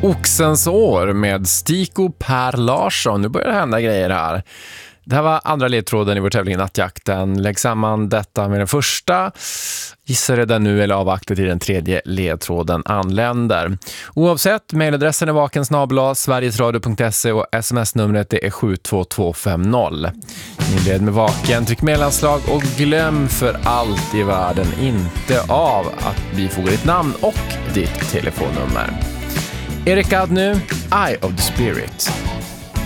Oxens år med Stiko Per Larsson. Nu börjar det hända grejer här. Det här var andra ledtråden i vår tävling i Nattjakten. Lägg samman detta med den första. Gissa redan nu eller avvakta till den tredje ledtråden anländer. Oavsett, mejladressen är vakensnabel@sverigesradio.se och sms-numret är 72250. Inled med vaken, tryck mellanslag och glöm för allt i världen inte av att bifoga ditt namn och ditt telefonnummer. Erik Adnu, Eye of the Spirit.